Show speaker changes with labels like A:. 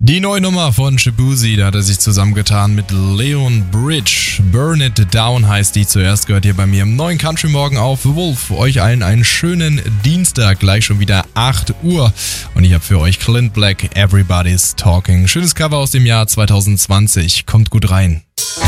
A: Die neue Nummer von Shaboozey, da hat er sich zusammengetan mit Leon Bridge. Burn It Down heißt die. Zuerst gehört ihr bei mir im neuen Country Morgen auf Wolf. Euch allen einen schönen Dienstag, gleich schon wieder 8 Uhr. Und ich habe für euch Clint Black, Everybody's Talking. Schönes Cover aus dem Jahr 2020. Kommt gut rein.